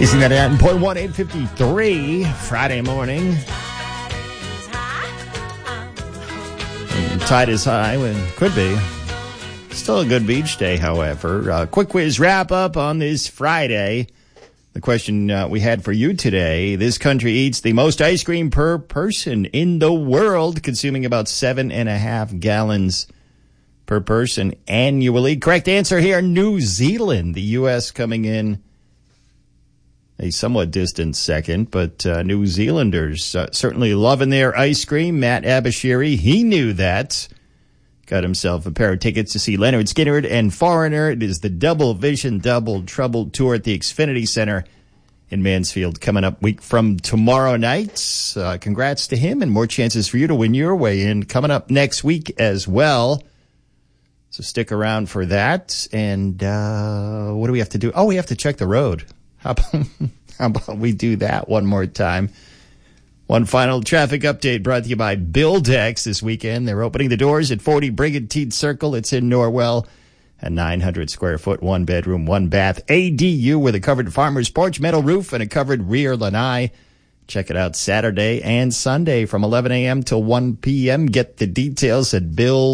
Easy 99.1, 8:53, Friday morning. And tide is high, when could be. Still a good beach day, however. Quick quiz wrap up on this Friday. The question we had for you today: this country eats the most ice cream per person in the world, consuming about 7.5 gallons per person annually. Correct answer here, New Zealand. The U.S. coming in a somewhat distant second, but New Zealanders certainly loving their ice cream. Matt Abashiri, he knew that. Got himself a pair of tickets to see Leonard Skinner and Foreigner. It is the Double Vision Double Trouble Tour at the Xfinity Center in Mansfield coming up week from tomorrow night. Congrats to him, and more chances for you to win your way in coming up next week as well. So stick around for that. And what do we have to do? Oh, we have to check the road. How about we do that one more time? One final traffic update brought to you by Buildex this weekend. They're opening the doors at 40 Brigantine Circle. It's in Norwell. A 900 square foot, 1 bedroom, 1 bath ADU with a covered farmer's porch, metal roof, and a covered rear lanai. Check it out Saturday and Sunday from 11 a.m. till 1 p.m. Get the details at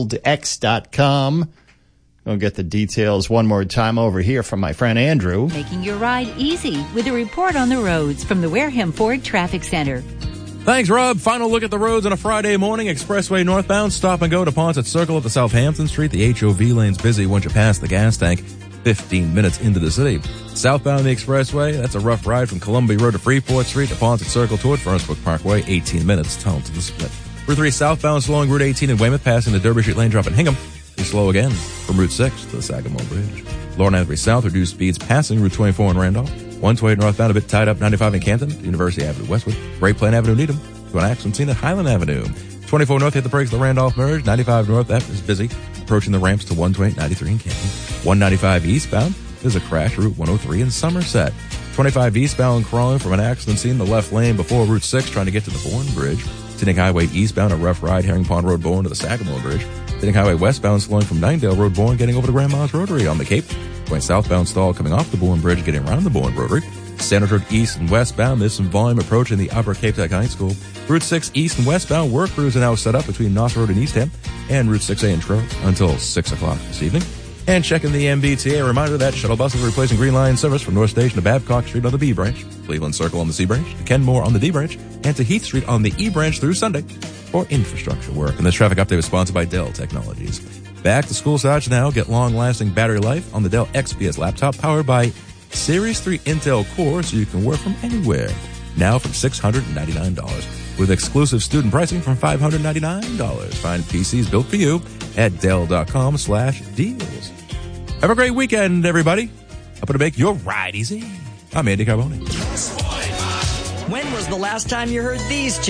buildx.com. We'll get the details one more time over here from my friend Andrew. Making your ride easy with a report on the roads from the Wareham Ford Traffic Center. Thanks, Rob. Final look at the roads on a Friday morning. Expressway northbound, stop and go to Ponset Circle at the Southampton Street. The HOV lane's busy once you pass the gas tank, 15 minutes into the city. Southbound the expressway, that's a rough ride from Columbia Road to Freeport Street to Ponset Circle toward Furnace Parkway, 18 minutes, tunnel to the split. Route 3 southbound slowing Route 18 in Weymouth, passing the Derby Street lane drop in Hingham. Be slow again from Route 6 to the Sagamore Bridge. Lorne Avenue South, reduced speeds passing Route 24 in Randolph. 128 northbound, a bit tied up, 95 in Canton, University Avenue Westwood. Great Plain Avenue Needham, to an accident scene at Highland Avenue. 24 north, hit the brakes at the Randolph Merge. 95 north, that is busy, approaching the ramps to 128, 93 in Canton. 195 eastbound, there's a crash, Route 103 in Somerset. 25 eastbound, crawling from an accident scene in the left lane before Route 6, trying to get to the Bourne Bridge. Scenic Highway eastbound, a rough ride, Herring Pond Road, Bourne to the Sagamore Bridge. Scenic Highway westbound, slowing from Ninedale Road, Bourne, getting over to Grandma's Rotary on the Cape. Going southbound, stall coming off the Bourne Bridge, getting around the Bourne Rotary. Standard Road east and westbound, there's some volume approaching the Upper Cape Tech High School. Route 6 east and westbound, work crews are now set up between Noss Road and Eastham, and Route 6A in Truro until 6 o'clock this evening. And checking the MBTA, a reminder that shuttle buses are replacing Green Line service from North Station to Babcock Street on the B branch, Cleveland Circle on the C branch, to Kenmore on the D branch, and to Heath Street on the E branch through Sunday for infrastructure work. And this traffic update was sponsored by Dell Technologies. Back to school starts now. Get long-lasting battery life on the Dell XPS laptop powered by Series 3 Intel Core, so you can work from anywhere. Now from $699 with exclusive student pricing from $599. Find PCs built for you at Dell.com/deals. Have a great weekend, everybody. I'm going to make your ride easy. I'm Andy Carbone. When was the last time you heard these two?